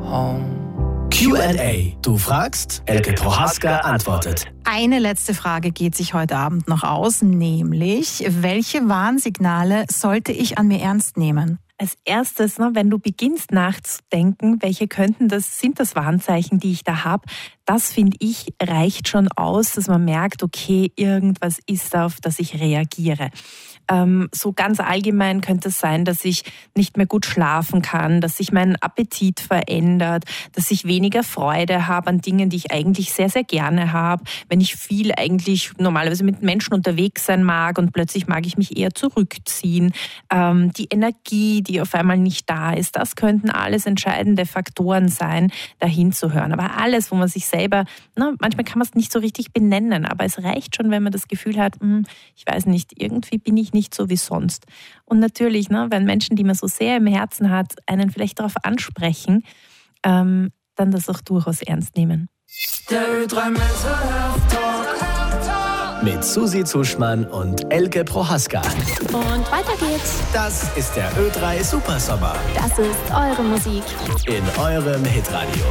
home. Q&A. Du fragst, Elke Prohaska antwortet. Eine letzte Frage geht sich heute Abend noch aus, nämlich, welche Warnsignale sollte ich an mir ernst nehmen? Als erstes, wenn du beginnst nachzudenken, welche sind das Warnzeichen, die ich da habe, das finde ich reicht schon aus, dass man merkt, okay, irgendwas ist da, auf das ich reagiere. So ganz allgemein könnte es sein, dass ich nicht mehr gut schlafen kann, dass sich mein Appetit verändert, dass ich weniger Freude habe an Dingen, die ich eigentlich sehr, sehr gerne habe. Wenn ich viel eigentlich normalerweise mit Menschen unterwegs sein mag und plötzlich mag ich mich eher zurückziehen. Die Energie, die auf einmal nicht da ist, das könnten alles entscheidende Faktoren sein, da hinzuhören. Aber alles, wo man sich selber, manchmal kann man es nicht so richtig benennen, aber es reicht schon, wenn man das Gefühl hat, ich weiß nicht, irgendwie bin ich nicht so wie sonst. Und natürlich, wenn Menschen, die man so sehr im Herzen hat, einen vielleicht darauf ansprechen, dann das auch durchaus ernst nehmen. Der Ö3 Mental Health Talk. Mit Susi Zuschmann und Elke Prohaska. Und weiter geht's. Das ist der Ö3 Supersommer. Das ist eure Musik. In eurem Hitradio.